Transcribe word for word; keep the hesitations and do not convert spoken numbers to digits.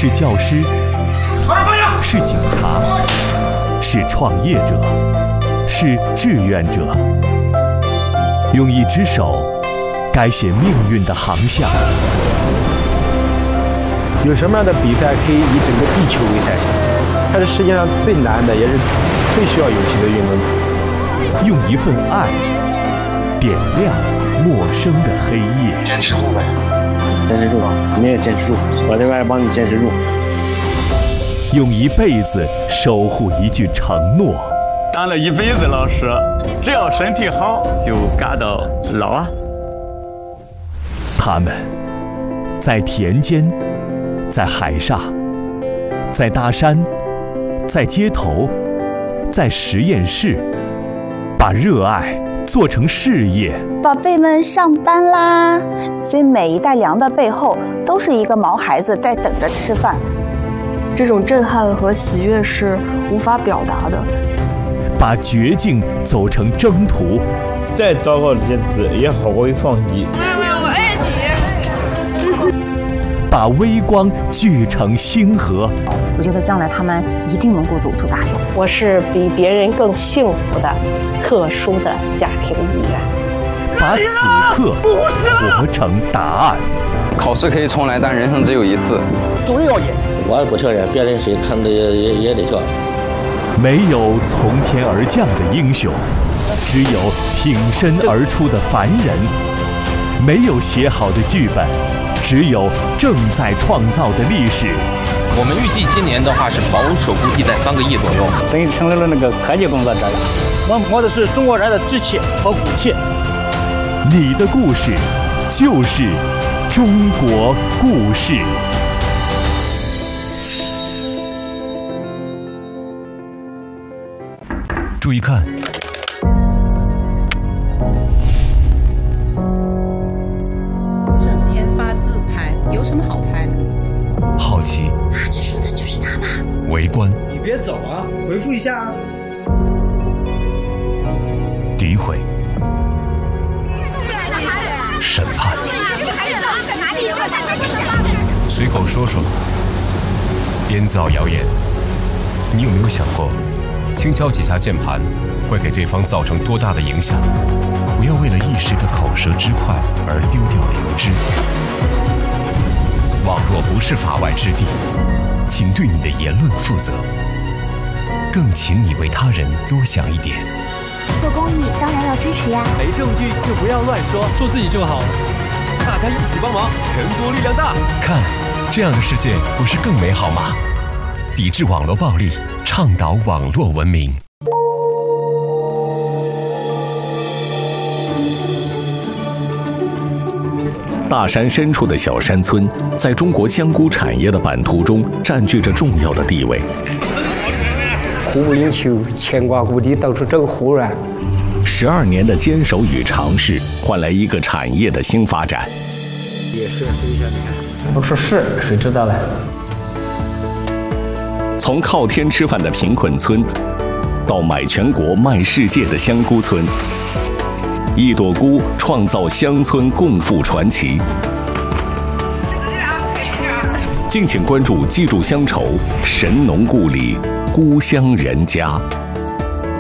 是教师，是警察，是创业者，是志愿者，用一只手改写命运的航向。 有什么样的比赛可以以整个地球为赛场？它是世界上最难的，也是最需要勇气的运动。 用一份爱点亮陌生的黑夜。 坚持住呗，坚持住啊！你也坚持住，我这边帮你坚持住。 用一辈子守护一句承诺。 当了一辈子老师，只要身体好，就干到老啊。 他们在田间，在海上，在大山，在街头，在实验室，把热爱做成事业。 宝贝们上班啦！所以每一袋粮的背后，都是一个毛孩子在等着吃饭。 这种震撼和喜悦是无法表达的。 把绝境走成征途， 再糟糕的日子也好过于放弃。 我爱你。把微光聚成星河。 我觉得将来他们一定能够走出大山。 我是比别人更幸福的特殊的家庭一员。 把此刻活成答案。 考试可以重来，但人生只有一次。 都要赢。我也不承认，别人谁看的也也也得跳。 没有从天而降的英雄，只有挺身而出的凡人；没有写好的剧本，只有正在创造的历史。 我们预计今年的话是保守估计在三个亿左右， 等于成为了那个科技工作者了。我们摸的是中国人的志气和骨气。 你的故事就是中国故事。 注意看， 整天发自拍，有什么好拍的？ 好奇， 啊，这说的就是他吧？ 围观， 你别走啊，回复一下啊。 诋毁，审判，随口说说，编造谣言。你有没有想过？轻敲几下键盘，会给对方造成多大的影响？不要为了一时的口舌之快而丢掉良知。网络不是法外之地，请对你的言论负责。更请你为他人多想一点。 做公益当然要支持呀， 没证据就不要乱说，做自己就好了。大家一起帮忙，人多力量大。 看，这样的世界不是更美好吗？抵制网络暴力，倡导网络文明。 大山深处的小山村，在中国香菇产业的版图中占据着重要的地位。 互不领求，牵挂故地，到处找忽然。 十二年的坚守与尝试，换来一个产业的新发展。 也是，试一下看。我说是，谁知道了？ 从靠天吃饭的贫困村，到买全国卖世界的香菇村，一朵菇创造乡村共富传奇。敬请关注，记住乡愁，神农故里，菇乡人家。